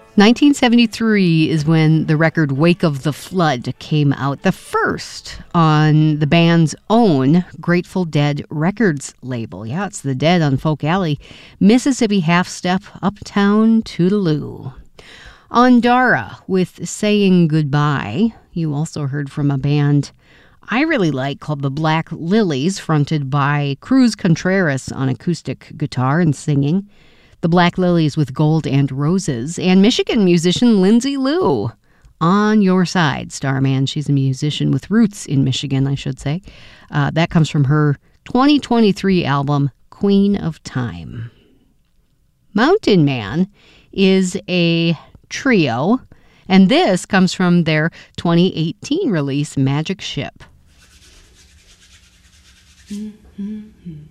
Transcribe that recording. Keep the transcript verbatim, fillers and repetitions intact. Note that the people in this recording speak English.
nineteen seventy-three is when the record Wake of the Flood came out, the first on the band's own Grateful Dead Records label. Yeah, it's the Dead on Folk Alley, Mississippi half-step, Uptown Toodaloo. On Dara with Saying Goodbye, you also heard from a band I really like called the Black Lilies, fronted by Cruz Contreras on acoustic guitar and singing. The Black Lilies with Gold and Roses, and Michigan musician Lindsay Lou. On Your Side, Starman. She's a musician with roots in Michigan, I should say. Uh, that comes from her twenty twenty-three album, Queen of Time. Mountain Man is a trio, and this comes from their twenty eighteen release, Magic Ship. Mm-hmm.